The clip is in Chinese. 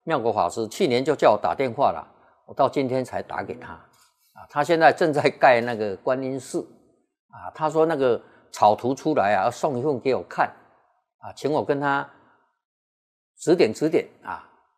妙国法师去年就叫我打电话了，我到今天才打给他啊。他现在正在盖那个观音寺啊，他说那个草图出来啊，要送一份给我看啊，请我跟他指点指点啊。